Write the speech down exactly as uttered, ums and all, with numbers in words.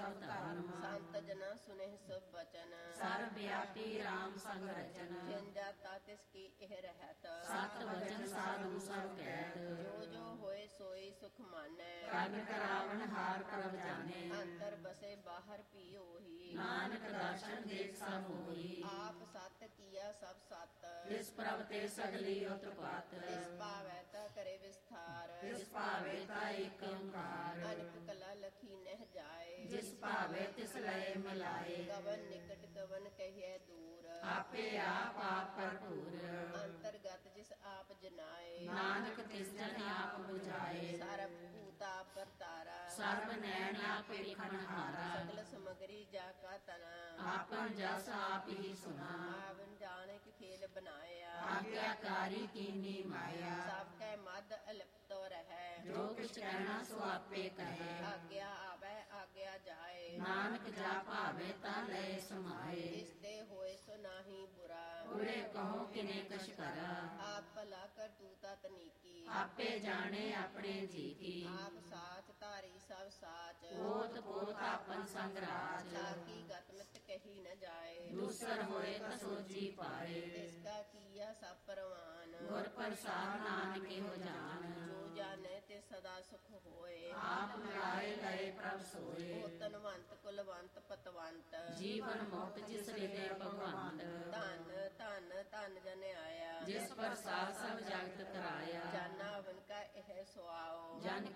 ਸਭ ਧਰਮ। ਸੰਤ ਜਨਾ ਸੁਨਹਿ ਸਭ ਬਚਨ, ਸਰਬ ਵਿਆਪੀ ਰਾਮ ਸੰਗ ਰਚਨ। ਜਿਨ ਜਾਤਾ ਤਿਸ ਕੀ ਇਹ ਰਹਿਤ, ਸਤ ਵਚਨ ਸਾਧੂ ਸਭ ਕਹਿਤ। ਜੋ ਜੋ ਹੋਏ ਸੋਈ ਸੁਖ ਮਾਨੈ, ਕਰਨ ਕਰਾਵਨ ਹਾਰ ਪ੍ਰਭ ਜਾਣੇ। ਅੰਤਰ ਬਸੇ ਬਾਹਰ ਪੀ ਉਹੀ, ਨਾਨਕ ਦਰਸ਼ਨ ਦੇਖ ਸਭ ਹੋਈ। ਆਪ ਸਤ ਕੀਆ ਸਭ ਸਤ, ਤਿਸ ਪ੍ਰਭ ਤੇ ਸਗਲੀ ਉਤਪਾਤ। ਤਿਸ ਭਾਵੈ ਤਾ ਕਰੇ ਵਿਸਥਾਰ, ਤਿਸ ਭਾਵੇ ਤਾ ਏਕ ਓੰਕਾਰ। ਅਨਕ ਕਲਾ ਲਖੀ ਨਹਿ ਜਾਏ, ਜਿਸ ਭਾਵੇ ਤਿਸ ਲਏ ਮਿਲਾਏ। ਕਵਨ ਨਿਕਟ ਕਵਨ ਕਹੀਐ ਦੂਰ, ਆਪੇ ਆਪ ਆਪ ਭਰਪੂਰ। ਅੰਤਰਗਤ ਜਿਸ ਆਪ ਜਨਾਏ, ਨਾਨਕ ਤਿਸ ਜਨ ਆਪ ਬੁਝਾਏ। ਸਰਬ ਭੂਤਾ ਪਰਤਾਰਾ, ਸਰਬ ਨੈਣ ਆਪ ਵੇਖਣ ਹਾਰਾ। ਸਗਲ ਸਮਗਰੀ ਜਾ ਕਾ ਤਨਾ, ਆਪਨ ਜਸ ਆਪ ਹੀ ਸੁਨਾ। ਆਵਨ ਜਾਣੇ ਕਿ ਖੇਲ ਬਨਾਇਆ, ਆਗਿਆਕਾਰੀ ਕੀਨੀ ਮਾਇਆ। ਸਭ ਕੈ ਮਦ ਅਲਿਪਤੋ ਰਹੈ, ਜੋ ਕੁਛ ਕਹਿਣਾ ਸੋ ਆਪੇ ਕਹੈ। ਆਗਿਆ ਆਵੈ ਆਗਿਆ ਜਾਏ, ਨਾਨਕ ਜਾ ਭਾਵੇ ਤਾਂ ਲਏ ਸਮਾਏ। ਇਸ ਦੇ ਹੋਏ ਸੋ ਨਾਹੀ ਬੁਰਾ, ਉਰੇ ਕਹੋ ਕਿਨੇ ਕਛ ਕਰਾ। ਆਪ ਭਲਾ ਕਰ ਤੂਤਾ ਤਨੀਕੀ, ਆਪੇ ਜਾਣੇ ਆਪਣੇ ਜੀ ਕੀ। ਆਪ ਸਾਚ ਧਾਰੀ ਸਭ ਸਾਚ, ਪੋਤ ਪੋਤ ਆਪਨ ਸੰਗ ਰਾਜ। ਸਾਕੀ ਗਤ ਮਿਤ ਕਹੀ ਨ ਜਾਏ, ਦੂਸਰ ਹੋਏ ਤਾਂ ਸੋਚੀ ਪਾਏ। ਇਸ ਕਾ ਕੀਆ ਸਭ ਪਰਵਾਨ, ਗੁਰ ਪ੍ਰਸਾਦ ਨਾਨਕ ਹੋ ਜਾਣ। ਜੋ ਜਾਣੇ ਤੇ ਸਦਾ ਸੁਖ ਹੋਏ, ਆਪ ਮਿਲਾਏ ਲਏ ਪ੍ਰਭ ਸੋਏ। ਉਹ ਧਨਵੰਤ ਕੁਲਵੰਤ ਪਤਵੰਤ, ਜੀਵਨ ਮੁਕਤ ਜਿਸ ਹਿਰਦੇ ਭਗਵੰਤ। ਧਨ ਧਨ ਧਨ ਜਨ ਆਇਆ, ਜਿਸ ਪ੍ਰਸਾਦ ਸਭ ਜਗਤ ਕਰਾਇਆ। ਜਾਨਾ ਵਨ ਕਾ ਇਹ ਸੁਆਓ, ਜਨ